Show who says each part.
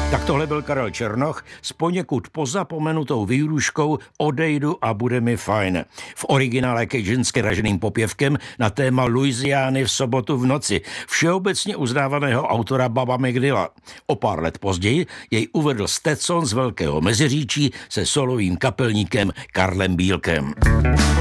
Speaker 1: Tak tohle byl Karel Černoch s poněkud pozapomenutou výhrůžkou Odejdu a bude mi fajn. V originále cajunsky raženým popěvkem na téma Louisiany v sobotu v noci, všeobecně uznávaného autora Baba McDilla. O pár let později jej uvedl Stetson z Velkého Meziříčí se solovým kapelníkem Karlem Bílkem.